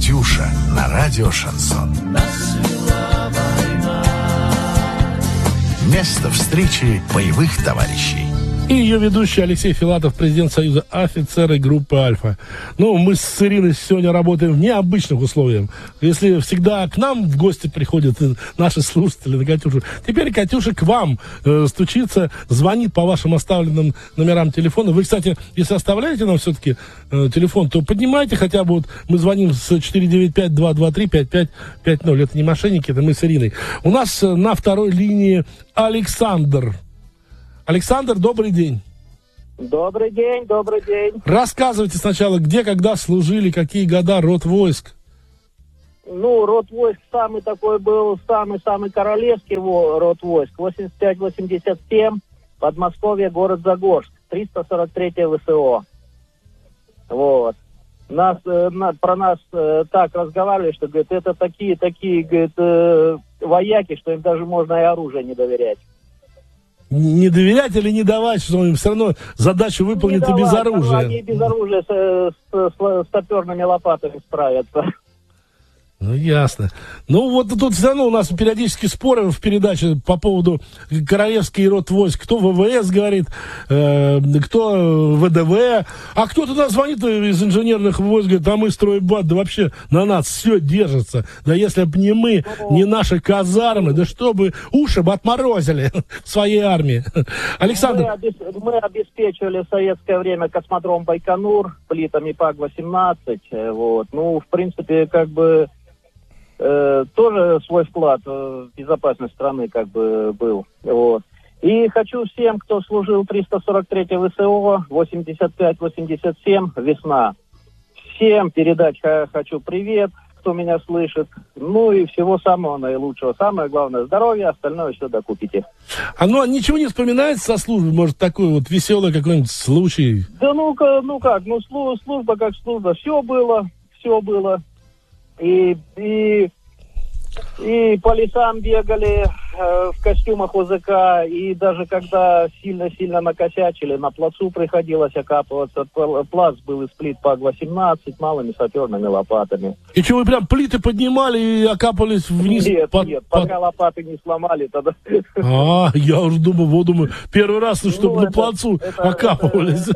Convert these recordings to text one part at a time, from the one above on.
«Катюша» на радио «Шансон». Место встречи боевых товарищей. И ее ведущий Алексей Филатов, президент Союза офицеров группы «Альфа». Ну, мы с Ириной сегодня работаем в необычных условиях. Если всегда к нам в гости приходят наши слушатели на «Катюшу», теперь Катюша к вам стучится, звонит по вашим оставленным номерам телефона. Вы, кстати, если оставляете нам все-таки телефон, то поднимайте хотя бы, вот мы звоним с 495-223-5550. Это не мошенники, это мы с Ириной. У нас на второй линии Александр. Александр, добрый день. Добрый день, добрый день. Рассказывайте сначала, где, когда служили, какие года, род войск. Ну, род войск самый такой был, самый королевский род войск. 85-87, Подмосковье, город Загорск, 343-е ВСО. Вот. Про нас так разговаривали, что, говорит, это такие, говорит, вояки, что им даже можно и оружие не доверять. Не доверять или не давать, что им все равно задачу выполнит и без оружия? Они без оружия с саперными лопатами справятся. Ну, ясно. Ну, вот тут все равно у нас периодически споры в передаче по поводу королевский род войск. Кто ВВС говорит, кто ВДВ. А кто-то нас звонит из инженерных войск, говорит, а мы стройбат, да вообще на нас все держится. Да если бы не мы, не наши казармы, да чтобы уши бы отморозили в своей армии. Александр. Мы обеспечивали в советское время космодром Байконур плитами ПАК-18. Вот. Ну, в принципе, как бы тоже свой вклад в безопасность страны как бы был. Вот. И хочу всем, кто служил 343-й ВСО, 85-87, весна, всем передать хочу привет, кто меня слышит. Ну и всего самого наилучшего. Самое главное здоровье, остальное все докупите. А ну ничего не вспоминается со службы? Может, такой вот веселый какой-нибудь случай? Да служба как служба. Все было. И по лесам бегали в костюмах ОЗК, и даже когда сильно накосячили, на плацу приходилось окапываться. Плац был из плит ПАК-18 малыми саперными лопатами. И что, вы прям плиты поднимали и окапывались вниз? Нет, пока лопаты не сломали, тогда... Я уже думаю, первый раз, чтобы на плацу окапывались.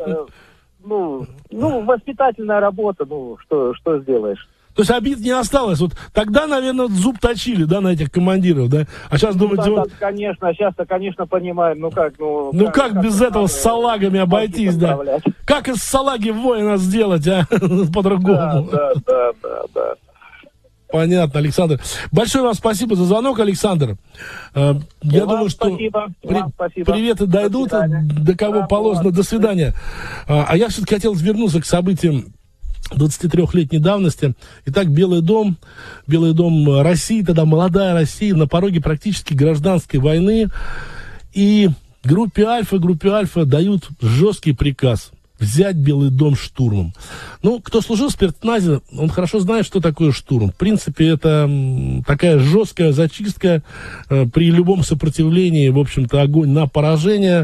Воспитательная работа, что сделаешь. То есть обид не осталось. Вот тогда, наверное, зуб точили, да, на этих командиров, да? А сейчас думаете... Сейчас-то, конечно, понимаем, как без этого с салагами обойтись, да? Как из салаги воина сделать, а? По-другому. Да. Понятно, Александр. Большое вам спасибо за звонок, Александр. Я думаю, что приветы дойдут до кого положено. До свидания. А я все-таки хотел вернуться к событиям 23-летней давности. Итак, Белый дом России, тогда молодая Россия, на пороге практически гражданской войны. И группе Альфа дают жесткий приказ взять Белый дом штурмом. Кто служил в спецназе, он хорошо знает, что такое штурм. В принципе, это такая жесткая зачистка при любом сопротивлении, в общем-то, огонь на поражение.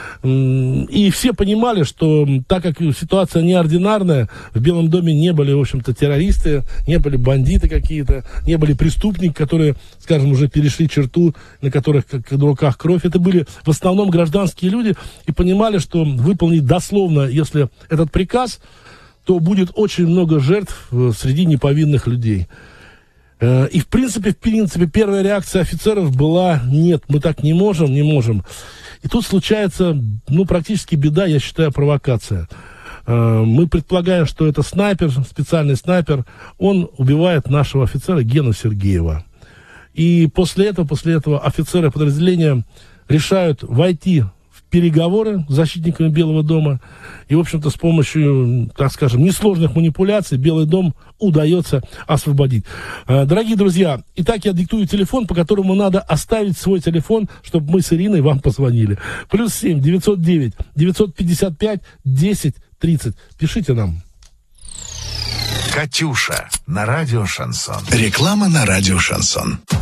И все понимали, что так как ситуация неординарная, в Белом доме не были, в общем-то, террористы, не были бандиты какие-то, не были преступники, которые, скажем, уже перешли черту, на которых как на руках кровь. Это были в основном гражданские люди и понимали, что выполнить дословно, если этот приказ, то будет очень много жертв среди неповинных людей. И в принципе, первая реакция офицеров была: нет, мы так не можем. И тут случается, практически беда, я считаю, провокация. Мы предполагаем, что это снайпер, специальный снайпер, он убивает нашего офицера Гену Сергеева. И после этого офицеры подразделения решают войти в переговоры с защитниками Белого дома. И, в общем-то, с помощью, так скажем, несложных манипуляций Белый дом удается освободить. Дорогие друзья, итак, я диктую телефон, по которому надо оставить свой телефон, чтобы мы с Ириной вам позвонили. +7 909 955 10 30. Пишите нам. «Катюша» на радио «Шансон». Реклама на радио «Шансон».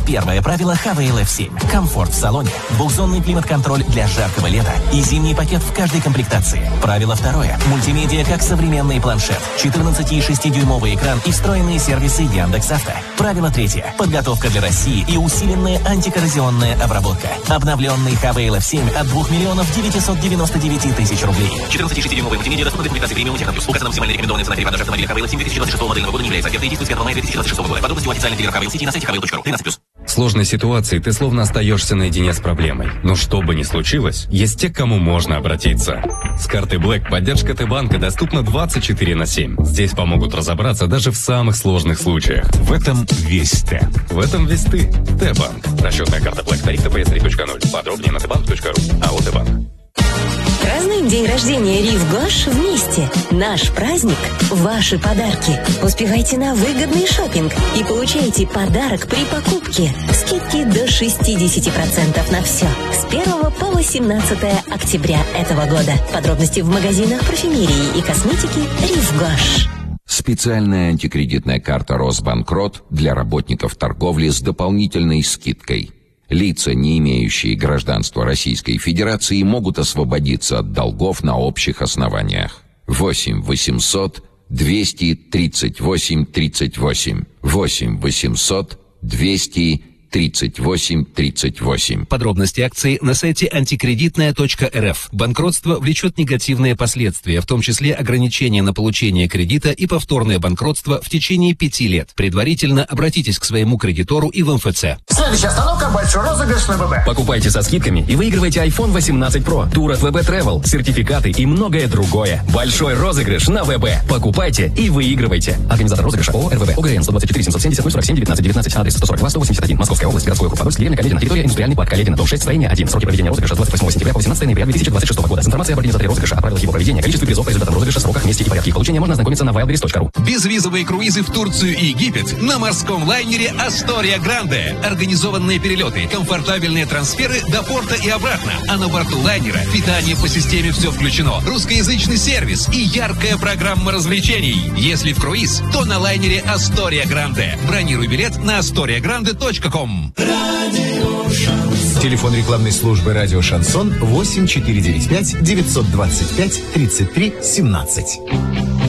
Первое правило Havail F7. Комфорт в салоне. Двухзонный климат-контроль для жаркого лета и зимний пакет в каждой комплектации. Правило второе. Мультимедиа как современный планшет. 14,6-дюймовый экран и встроенные сервисы Яндекс.Авто. Правило третье. Подготовка для России и усиленная антикоррозионная обработка. Обновленный Havail F7 от 2 999 000 рублей. 14,6-дюймовый мультимедиа доступны в комплектации премиум Техно Плюс. Указана максимальная рекомендованная цена перепродажи автомобиля Havail F7 2026 модельного года не является ответной, действует с 1 мая 2026 года. Подробности у официальных дилеров Havail City на сайте havail.ru. 13+. В сложной ситуации ты словно остаешься наедине с проблемой. Но что бы ни случилось, есть те, к кому можно обратиться. С картой Black поддержка Т-банка доступна 24/7. Здесь помогут разобраться даже в самых сложных случаях. В этом весь Т. В этом весь ты. Т-банк. Расчетная карта Black. Тариф ТПС 3.0. Подробнее на tbank.ru. АО Т-банк. Празднуем день рождения Рив Гош вместе. Наш праздник – ваши подарки. Успевайте на выгодный шопинг и получайте подарок при покупке. Скидки до 60% на все. С 1 по 18 октября этого года. Подробности в магазинах парфюмерии и косметики Рив Гош. Специальная антикредитная карта «Росбанкрот» для работников торговли с дополнительной скидкой. Лица, не имеющие гражданства Российской Федерации, могут освободиться от долгов на общих основаниях. 8 800 238 38. 8 800 238 38. Подробности акции на сайте антикредитная.рф. Банкротство влечет негативные последствия, в том числе ограничение на получение кредита и повторное банкротство в течение 5 лет. Предварительно обратитесь к своему кредитору и в МФЦ. Следующая остановка – большой розыгрыш на ВБ. Покупайте со скидками и выигрывайте iPhone 18 Pro, тур от ВБ Travel, сертификаты и многое другое. Большой розыгрыш на ВБ. Покупайте и выигрывайте. Организатор розыгрыша ООО РВБ. ОГРН 124 770 047 19 19. Адрес 142 181. Московская область. Городской округ Подольск. Деревня Каледина. Территория индустриальный парк Каледина. Дом 6. Строение 1. Сроки проведения розыгрыша с 28 сентября по 18 ноября 2026 года. С информацией об организаторе розыгрыша, о правилах его проведения, количестве призов по результатам розыгрыша, сроках, месте и порядке их получения можно ознакомиться на wildberries.ru. Безвизовые круизы в Турцию и Египет на морском лайнере Астория Гранде. Организованные перелеты, комфортабельные трансферы до порта и обратно. А на борту лайнера питание по системе «Все включено», русскоязычный сервис и яркая программа развлечений. Если в круиз, то на лайнере Астория Гранде. Бронируй билет на astoriagrande.com. Телефон рекламной службы «Радио Шансон» 8495 925 33 17.